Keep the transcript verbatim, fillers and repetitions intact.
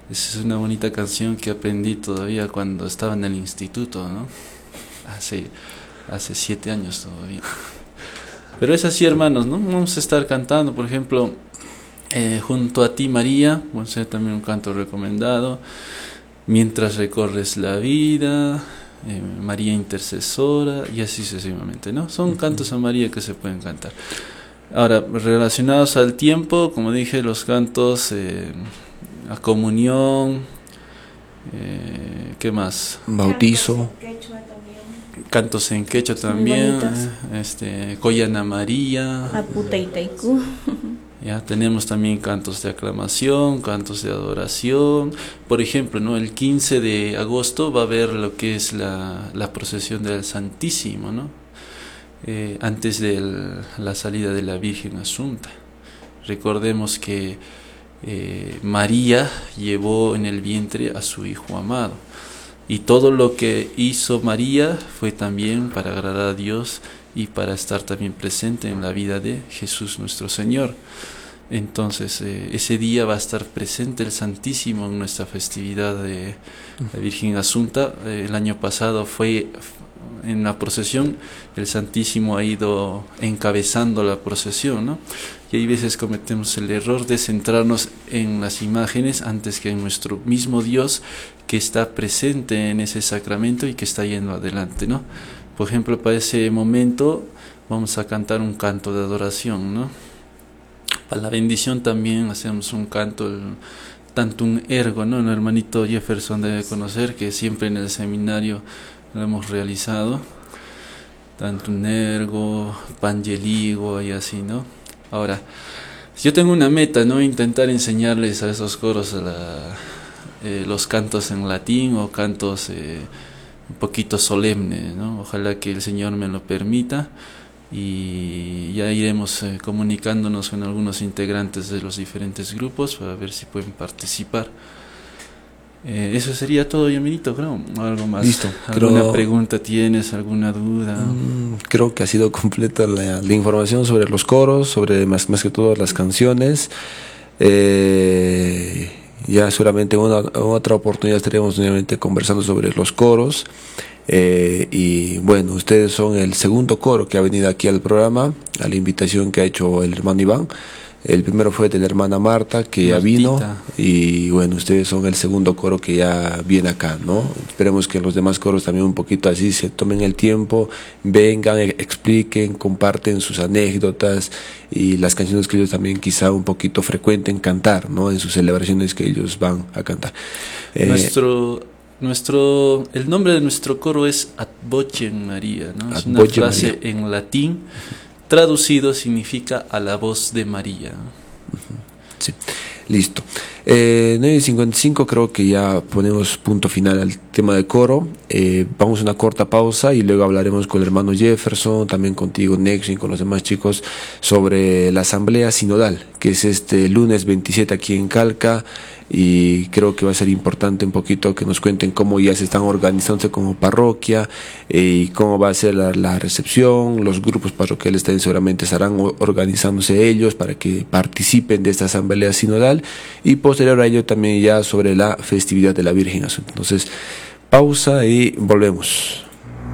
Esa es una bonita canción que aprendí todavía cuando estaba en el instituto, ¿no? Hace, hace siete años todavía. Pero es así, hermanos, ¿no? Vamos a estar cantando, por ejemplo, eh, Junto a ti, María, va a ser también un canto recomendado. Mientras recorres la vida, eh, María Intercesora, y así sucesivamente, ¿no? Son cantos a María que se pueden cantar. Ahora, relacionados al tiempo, como dije, los cantos eh, a comunión, eh, ¿qué más? Bautizo. Cantos en quechua también, eh, este, Koyana María. Aputaitaiku. Ya tenemos también cantos de aclamación, cantos de adoración. Por ejemplo, ¿no? El quince de agosto va a haber lo que es la, la procesión del Santísimo, ¿no? Eh, antes de la salida de la Virgen Asunta. Recordemos que eh, María llevó en el vientre a su Hijo amado. Y todo lo que hizo María fue también para agradar a Dios y para estar también presente en la vida de Jesús nuestro Señor. Entonces eh, ese día va a estar presente el Santísimo en nuestra festividad de la Virgen Asunta. Eh, el año pasado fue en la procesión, el Santísimo ha ido encabezando la procesión, ¿no? Y hay veces cometemos el error de centrarnos en las imágenes antes que en nuestro mismo Dios que está presente en ese sacramento y que está yendo adelante, ¿no? Por ejemplo, para ese momento vamos a cantar un canto de adoración, ¿no? Para la bendición también hacemos un canto, el Tantum Ergo, ¿no? El hermanito Jefferson debe conocer que siempre en el seminario lo hemos realizado. Tantum Ergo, Pangeligo y así, ¿no? Ahora, yo tengo una meta, ¿no? Intentar enseñarles a esos coros a la, eh, los cantos en latín o cantos eh, un poquito solemnes, ¿no? Ojalá que el Señor me lo permita y ya iremos eh, comunicándonos con algunos integrantes de los diferentes grupos para ver si pueden participar. Eh, eso sería todo, Yominito, creo. ¿Algo más? Listo. ¿Alguna creo, pregunta tienes? ¿Alguna duda? Mm, creo que ha sido completa la, la información sobre los coros, sobre más, más que todo las canciones. Eh, ya seguramente en una, en otra oportunidad estaremos nuevamente conversando sobre los coros. Eh, y bueno, ustedes son el segundo coro que ha venido aquí al programa, a la invitación que ha hecho el hermano Iván. El primero fue de la hermana Marta, que ya vino, y bueno, ustedes son el segundo coro que ya viene acá, ¿no? Esperemos que los demás coros también un poquito así se tomen el tiempo, vengan, expliquen, comparten sus anécdotas y las canciones que ellos también quizá un poquito frecuenten cantar, ¿no? En sus celebraciones que ellos van a cantar. Eh, Nuestro... Nuestro, el nombre de nuestro coro es Ad Vocem Maria, ¿no? Es una frase María. En latín, traducido significa a la voz de María. Sí, listo. Eh, nueve y cincuenta y cinco creo que ya ponemos punto final al tema de coro. Eh, vamos a una corta pausa y luego hablaremos con el hermano Jefferson, también contigo Nexo y con los demás chicos sobre la asamblea sinodal, que es este lunes veintisiete aquí en Calca. Y creo que va a ser importante un poquito que nos cuenten cómo ya se están organizándose como parroquia eh, y cómo va a ser la, la recepción. Los grupos parroquiales también seguramente estarán organizándose ellos para que participen de esta asamblea sinodal y posterior a ello también ya sobre la festividad de la Virgen Asunta. Entonces, pausa y volvemos.